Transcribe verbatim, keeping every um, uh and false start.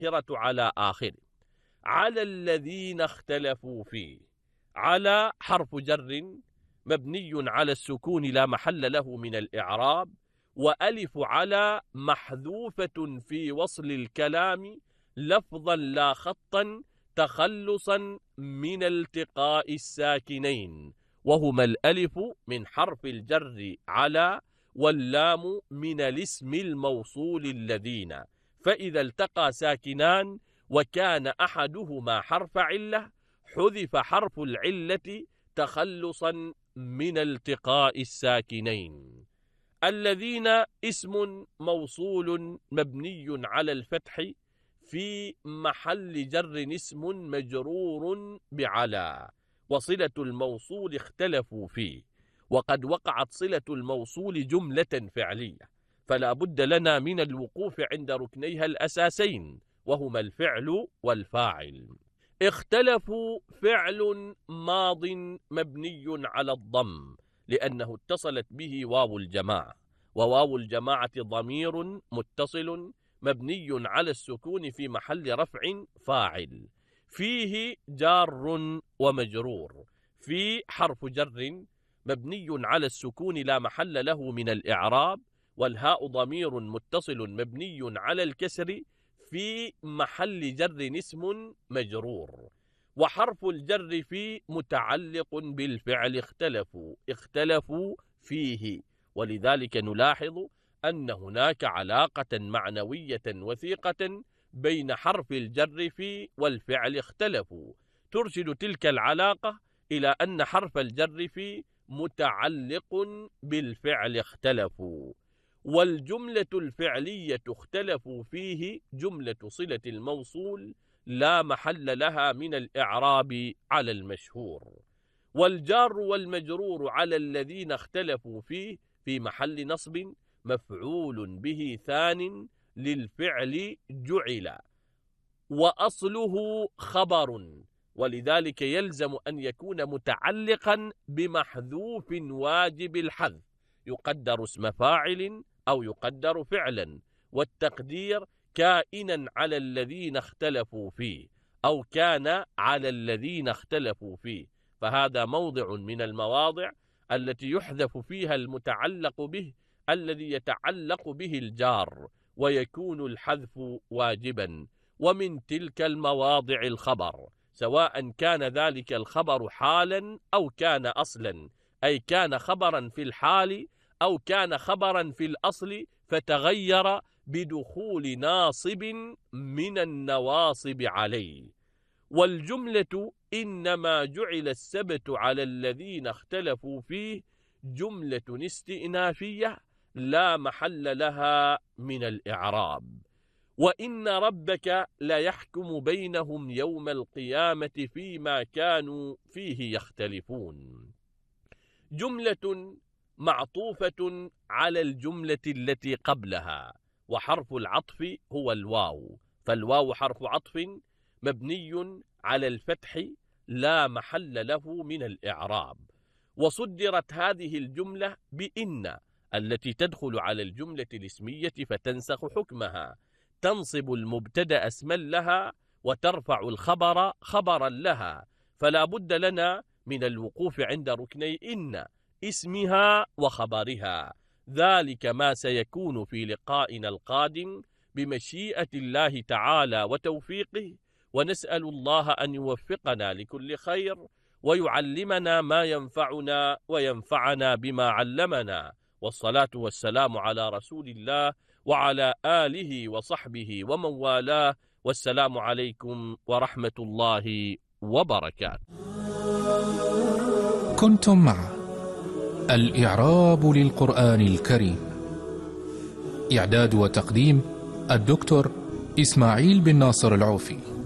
الآخرة على آخره. على الذين اختلفوا فيه. على حرف جر مبني على السكون لا محل له من الإعراب، وألف على محذوفة في وصل الكلام لفظا لا خطا تخلصا من التقاء الساكنين، وهما الألف من حرف الجر على واللام من الاسم الموصول الذين، فإذا التقى ساكنان وكان أحدهما حرف علة حذف حرف العلة تخلصا من التقاء الساكنين. الذين اسم موصول مبني على الفتح في محل جر اسم مجرور بعلى، وصلة الموصول اختلفوا فيه، وقد وقعت صلة الموصول جملة فعلية، فلا بد لنا من الوقوف عند ركنيها الأساسين وهما الفعل والفاعل. اختلفوا فعل ماض مبني على الضم لأنه اتصلت به واو الجماعة، وواو الجماعة ضمير متصل مبني على السكون في محل رفع فاعل. فيه جار ومجرور. في حرف جر مبني على السكون لا محل له من الإعراب، والهاء ضمير متصل مبني على الكسر في محل جر اسم مجرور. وحرف الجر في متعلق بالفعل اختلفوا. اختلفوا فيه، ولذلك نلاحظ أن هناك علاقة معنوية وثيقة بين حرف الجر في والفعل اختلفوا، ترشد تلك العلاقة إلى أن حرف الجر في متعلق بالفعل اختلفوا. والجملة الفعلية اختلفوا فيه جملة صلة الموصول لا محل لها من الإعراب على المشهور. والجار والمجرور على الذين اختلفوا فيه في محل نصب مفعول به ثان للفعل جعل، وأصله خبر، ولذلك يلزم أن يكون متعلقا بمحذوف واجب الحذف، يقدر اسم فاعل أو يقدر فعلا، والتقدير كائنا على الذين اختلفوا فيه أو كان على الذين اختلفوا فيه. فهذا موضع من المواضع التي يحذف فيها المتعلق به الذي يتعلق به الجار ويكون الحذف واجبا. ومن تلك المواضع الخبر، سواء كان ذلك الخبر حالا أو كان أصلا، أي كان خبرا في الحال أو كان خبرا في الأصل فتغير بدخول ناصب من النواصب عليه. والجملة إنما جعل السبت على الذين اختلفوا فيه جملة استئنافية لا محل لها من الإعراب. وإن ربك ليحكم بينهم يوم القيامة فيما كانوا فيه يختلفون. جملة معطوفة على الجملة التي قبلها، وحرف العطف هو الواو، فالواو حرف عطف مبني على الفتح لا محل له من الإعراب. وصدرت هذه الجملة بإن التي تدخل على الجملة الاسمية فتنسخ حكمها، تنصب المبتدأ اسما لها وترفع الخبر خبرا لها، فلا بد لنا من الوقوف عند ركني إن اسمها وخبرها. ذلك ما سيكون في لقائنا القادم بمشيئة الله تعالى وتوفيقه، ونسأل الله أن يوفقنا لكل خير ويعلمنا ما ينفعنا وينفعنا بما علمنا. والصلاة والسلام على رسول الله وعلى آله وصحبه ومن والاه، والسلام عليكم ورحمة الله وبركاته. كنتم مع الإعراب للقرآن الكريم، إعداد وتقديم الدكتور إسماعيل بن ناصر العوفي.